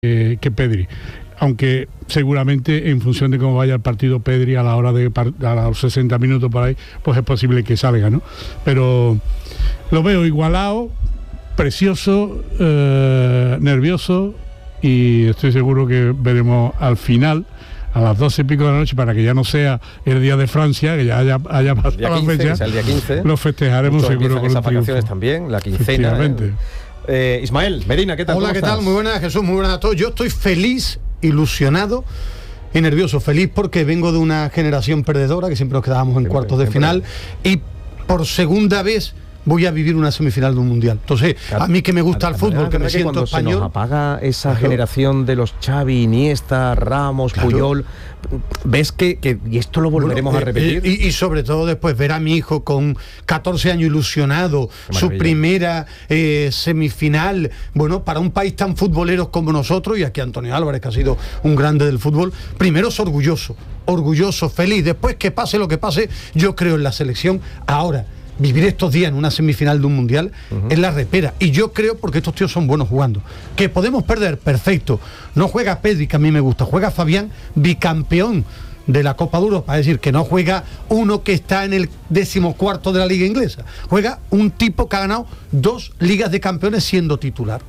que Pedri. Aunque seguramente en función de cómo vaya el partido Pedri a la hora de a los 60 minutos por ahí, pues es posible que salga, ¿no? Pero lo veo igualado, precioso, nervioso, y estoy seguro que veremos al final, a las 12 y pico de la noche, para que ya no sea el día de Francia, que ya haya pasado la fecha, fecha, el día 15, lo festejaremos seguro con esas vacaciones también, la quincena. Ismael, Medina, ¿qué tal? Hola, ¿qué tal? Muy buenas, Jesús, muy buenas a todos. Yo estoy feliz, ilusionado y nervioso. Feliz porque vengo de una generación perdedora, que siempre nos quedábamos en cuartos de final, y por segunda vez voy a vivir una semifinal de un mundial. Entonces, a mí que me gusta el fútbol, que me siento español. Se nos apaga esa generación de los Xavi, Iniesta, Ramos, Puyol, ¿ves que y esto lo volveremos a repetir? Y sobre todo después ver a mi hijo con 14 años ilusionado, su primera semifinal, bueno, para un país tan futbolero como nosotros, y aquí Antonio Álvarez, que ha sido un grande del fútbol, primero es orgulloso, feliz. Después, que pase lo que pase, yo creo en la selección. Ahora, vivir estos días en una semifinal de un mundial es la repera, y yo creo, porque estos tíos son buenos jugando, que podemos perder, perfecto. No juega Pedri, que a mí me gusta, juega Fabián, bicampeón de la Copa de Europa, es decir, que no juega uno que está en el 14º de la liga inglesa, juega un tipo que ha ganado 2 ligas de campeones siendo titular.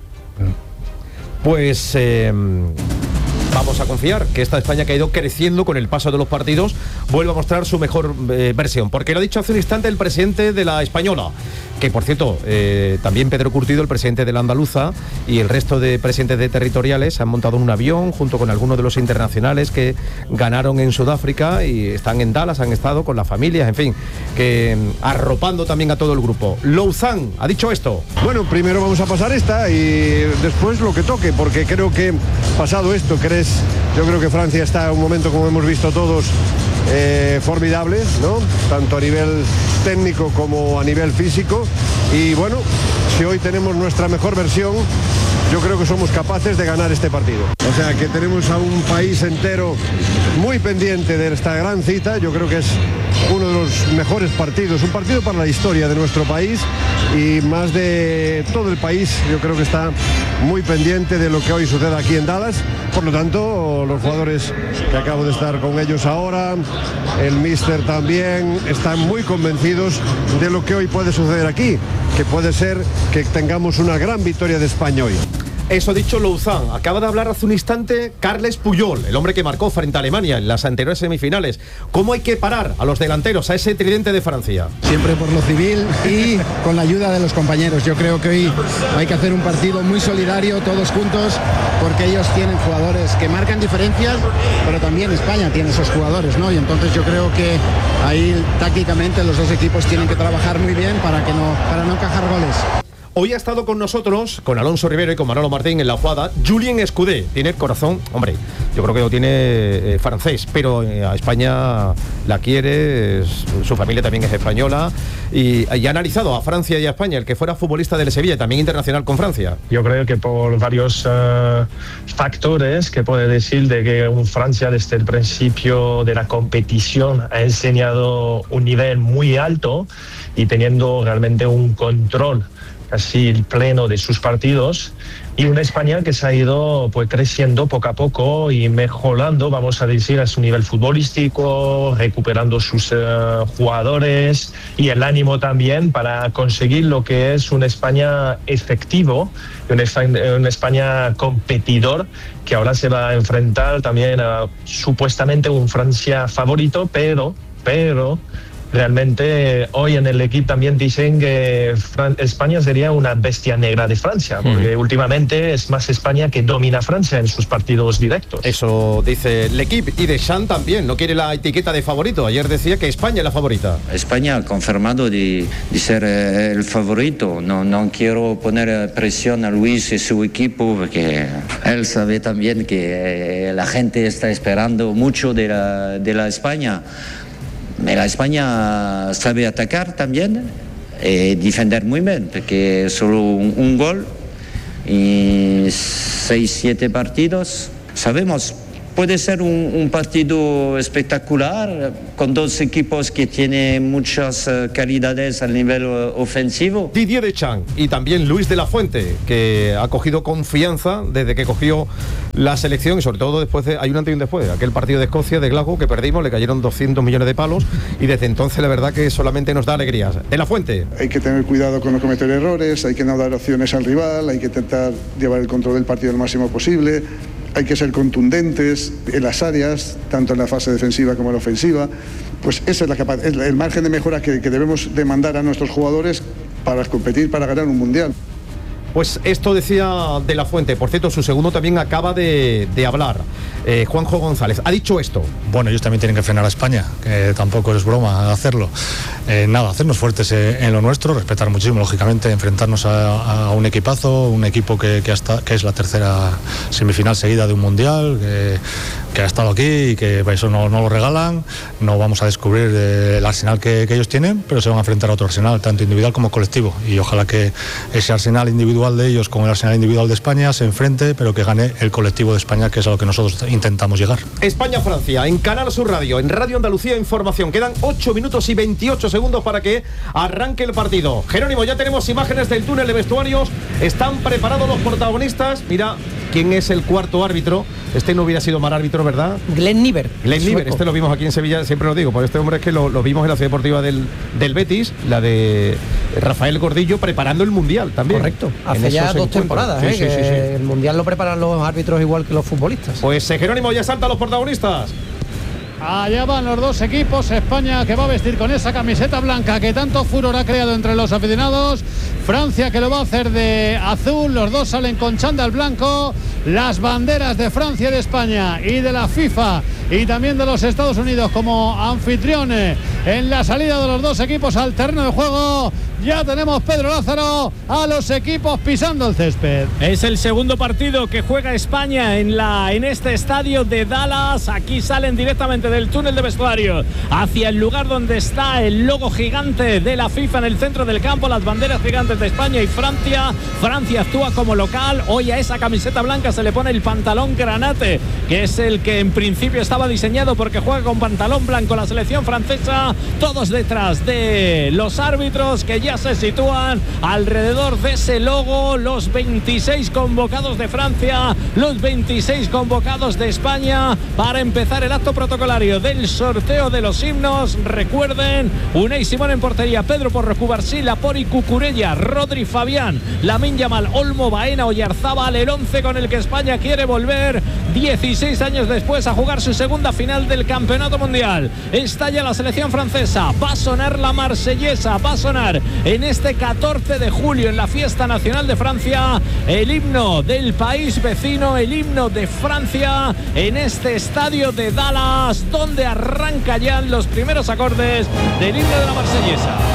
Pues vamos a confiar que esta España, que ha ido creciendo con el paso de los partidos, vuelva a mostrar su mejor versión, porque lo ha dicho hace un instante el presidente de la Española, que por cierto, también Pedro Curtido, el presidente de la Andaluza, y el resto de presidentes de territoriales han montado en un avión junto con algunos de los internacionales que ganaron en Sudáfrica y están en Dallas, han estado con las familias, en fin, que arropando también a todo el grupo. Louzán ha dicho esto. Bueno, primero vamos a pasar esta y después lo que toque, porque creo que pasado esto, yo creo que Francia está en un momento, como hemos visto todos, formidable, ¿no? Tanto a nivel técnico como a nivel físico, y bueno, si hoy tenemos nuestra mejor versión, yo creo que somos capaces de ganar este partido. O sea que tenemos a un país entero muy pendiente de esta gran cita. Yo creo que es uno de los mejores partidos, un partido para la historia de nuestro país, y más de todo el país yo creo que está muy pendiente de lo que hoy suceda aquí en Dallas. Por lo tanto, los jugadores que acabo de estar con ellos ahora, el míster también, están muy convencidos de lo que hoy puede suceder aquí, que puede ser que tengamos una gran victoria de España hoy. Eso ha dicho Louzán. Acaba de hablar hace un instante Carles Puyol, el hombre que marcó frente a Alemania en las anteriores semifinales. ¿Cómo hay que parar a los delanteros, a ese tridente de Francia? Siempre por lo civil y con la ayuda de los compañeros. Yo creo que hoy hay que hacer un partido muy solidario, todos juntos, porque ellos tienen jugadores que marcan diferencias, pero también España tiene esos jugadores, ¿no? Y entonces yo creo que ahí tácticamente los dos equipos tienen que trabajar muy bien para no encajar goles. Hoy ha estado con nosotros, con Alonso Rivero y con Manolo Martín en la jugada, Julien Escudé. Tiene el corazón, hombre, yo creo que lo tiene francés, pero a España la quiere, su familia también es española, y ha analizado a Francia y a España, el que fuera futbolista del Sevilla, también internacional con Francia. Yo creo que por varios factores, que puede decir de que Francia desde el principio de la competición ha enseñado un nivel muy alto y teniendo realmente un control casi pleno de sus partidos, y una España que se ha ido pues creciendo poco a poco y mejorando, vamos a decir, a su nivel futbolístico, recuperando sus jugadores y el ánimo también para conseguir lo que es una España efectivo, una España competidor, que ahora se va a enfrentar también a supuestamente un Francia favorito, pero realmente hoy en el equipo también dicen que España sería una bestia negra de Francia, porque últimamente es más España que domina Francia en sus partidos directos. Eso dice el equipo, y Deschamps también no quiere la etiqueta de favorito. Ayer decía que España es la favorita. España ha confirmado de ser el favorito. No quiero poner presión a Luis y su equipo, porque él sabe también que la gente está esperando mucho de la España. La España sabe atacar también y defender muy bien, porque solo un gol y 6-7 partidos. Sabemos puede ser un partido espectacular, con dos equipos que tienen muchas calidades al nivel ofensivo. Didier Deschamps y también Luis de la Fuente, que ha cogido confianza desde que cogió la selección, y sobre todo después hay un antes y un después. Aquel partido de Escocia, de Glasgow, que perdimos, le cayeron 200 millones de palos, y desde entonces la verdad que solamente nos da alegrías. De la Fuente. Hay que tener cuidado con no cometer errores, hay que no dar opciones al rival, hay que intentar llevar el control del partido lo máximo posible. Hay que ser contundentes en las áreas, tanto en la fase defensiva como en la ofensiva. Pues esa es el margen de mejora que debemos demandar a nuestros jugadores para competir, para ganar un mundial. Pues esto decía De la Fuente. Por cierto, su segundo también acaba de hablar. Juanjo González ha dicho esto. Bueno, ellos también tienen que frenar a España, que tampoco es broma hacerlo. Nada, hacernos fuertes en lo nuestro, respetar muchísimo, lógicamente, enfrentarnos a un equipazo, un equipo que es la tercera semifinal seguida de un mundial, que ha estado aquí y que eso no lo regalan. No vamos a descubrir el arsenal que ellos tienen, pero se van a enfrentar a otro arsenal, tanto individual como colectivo. Y ojalá que ese arsenal individual de ellos con el arsenal individual de España se enfrente, pero que gane el colectivo de España, que es a lo que nosotros intentamos llegar. España-Francia, en Canal Sur Radio, en Radio Andalucía Información. Quedan 8 minutos y 28 segundos para que arranque el partido. Jerónimo, ya tenemos imágenes del túnel de vestuarios. Están preparados los protagonistas. Mira quién es el cuarto árbitro. Este no hubiera sido mal árbitro, ¿verdad? Glenn Niver. Glenn Niver, este lo vimos aquí en Sevilla, siempre lo digo, por este hombre es que lo vimos en la ciudad deportiva del Betis, la de Rafael Gordillo, preparando el Mundial también. Correcto, hace ya 2 temporadas, sí. El Mundial lo preparan los árbitros igual que los futbolistas. Pues Jerónimo, ya saltan los protagonistas. Allá van los dos equipos. España, que va a vestir con esa camiseta blanca que tanto furor ha creado entre los aficionados. Francia, que lo va a hacer de azul. Los dos salen con chándal blanco. Las banderas de Francia y de España y de la FIFA y también de los Estados Unidos como anfitriones en la salida de los dos equipos al terreno de juego. Ya tenemos, Pedro Lázaro, a los equipos pisando el césped. Es el segundo partido que juega España en este estadio de Dallas. Aquí salen directamente del túnel de vestuario hacia el lugar donde está el logo gigante de la FIFA en el centro del campo, las banderas gigantes de España y Francia. Francia actúa como local. Hoy a esa camiseta blanca se le pone el pantalón granate, que es el que en principio estaba diseñado porque juega con pantalón blanco la selección francesa. Todos detrás de los árbitros, que ya se sitúan alrededor de ese logo. Los 26 convocados de Francia, los 26 convocados de España para empezar el acto protocolario del sorteo de los himnos. Recuerden, Unai Simón en portería, Pedro Porro, Cubarsí, Lapori, Cucurella, Rodri, Fabián, Lamine Yamal, Olmo, Baena, Oyarzábal, el 11 con el que España quiere volver 16 años después a jugar su segunda final del Campeonato Mundial. Está ya la selección francesa, va a sonar la marsellesa, va a sonar en este 14 de julio en la fiesta nacional de Francia el himno del país vecino, el himno de Francia en este estadio de Dallas, donde arranca ya los primeros acordes del himno de la marsellesa.